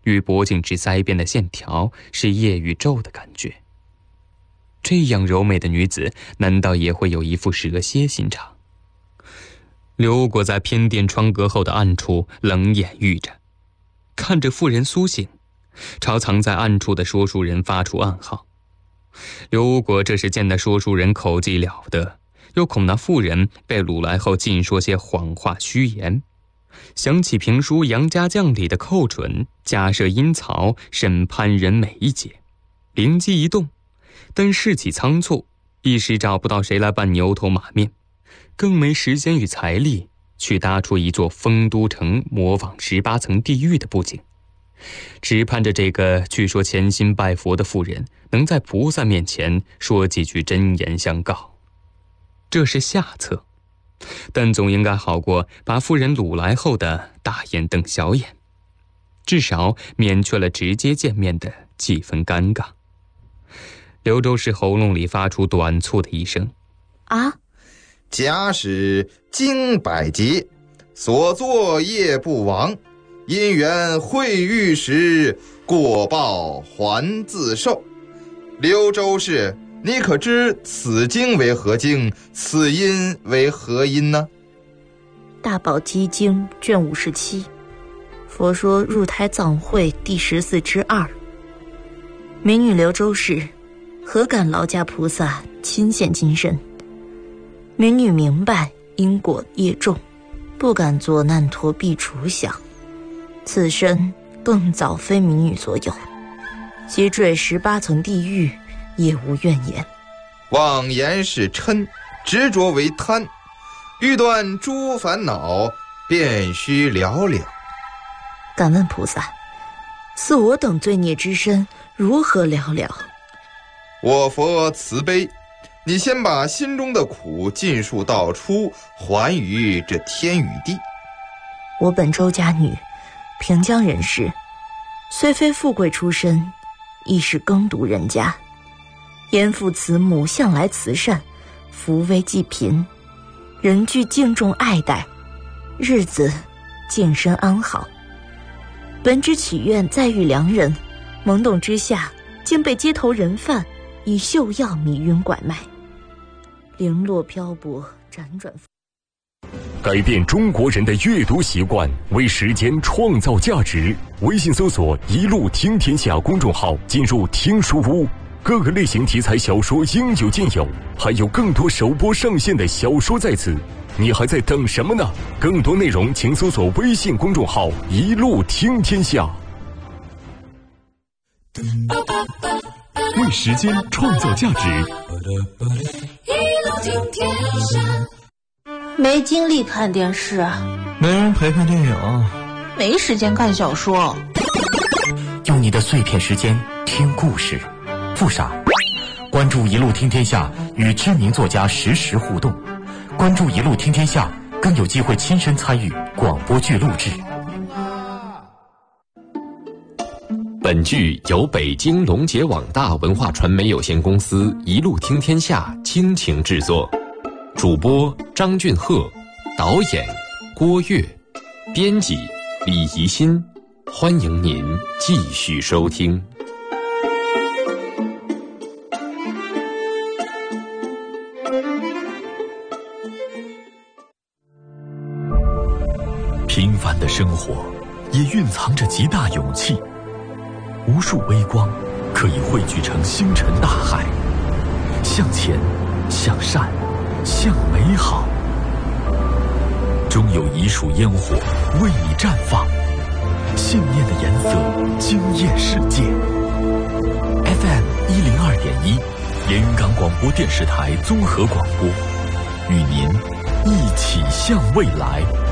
与脖颈至腮边的线条是夜与昼的感觉。这样柔美的女子，难道也会有一副蛇蝎心肠？刘果在偏殿窗格后的暗处冷眼遇着，看着妇人苏醒，朝藏在暗处的说书人发出暗号。刘果这是见那说书人口技了得，又恐那妇人被掳来后尽说些谎话虚言，想起评书《杨家将》里的寇准假设阴曹审潘仁每一节，灵机一动，但事起仓促，一时找不到谁来扮牛头马面，更没时间与财力去搭出一座丰都城模仿18层地狱的布景，只盼着这个据说潜心拜佛的妇人能在菩萨面前说几句真言相告。这是下策，但总应该好过把妇人掳来后的大眼瞪小眼，至少免却了直接见面的几分尴尬。刘周氏喉咙里发出短促的一声： 啊！ 假使经百劫，所作业不亡，因缘会遇时，过报还自受。刘周氏，你可知此经为何经，此因为何因呢？ 大宝积经卷57，佛说入胎藏会第14之2。民女刘周氏，何敢劳驾菩萨亲现金身？民女明白因果业重，不敢作难陀避除想。此身更早非民女所有，即坠18层地狱也无怨言。 妄言是嗔，执着为贪，欲断诸烦恼，便须了了。 敢问菩萨，似我等罪孽之身，如何了了？ 我佛慈悲，你先把心中的苦尽数道出，还于这天与地。 我本周家女，平江人士，虽非富贵出身，亦是耕读人家。严父慈母向来慈善，扶危济贫，人具敬重爱戴，日子净身安好。本只祈愿再遇良人，懵懂之下竟被街头人贩以秀药迷晕拐卖，零落漂泊，辗转。 改变中国人的阅读习惯，为时间创造价值。微信搜索“一路听天下”公众号，进入听书屋，各个类型题材小说应有尽有，还有更多首播上线的小说在此，你还在等什么呢？更多内容请搜索微信公众号“一路听天下”。为时间创造价值， 一路听天下。 没精力看电视， 没人陪看电影， 没时间看小说。 用你的碎片时间听故事，不傻。关注一路听天下，与知名作家实时互动。关注一路听天下，更有机会亲身参与广播剧录制。 本剧由北京龙杰网大文化传媒有限公司一路听天下倾情制作，主播张俊鹤，导演郭跃，编辑李怡欣。欢迎您继续收听。 平凡的生活也蕴藏着极大勇气，无数微光可以汇聚成星辰大海，向前，向善，向美好。终有一束烟火为你绽放，信念的颜色惊艳世界。FM 102.1，连云港广播电视台综合广播，与您一起向未来。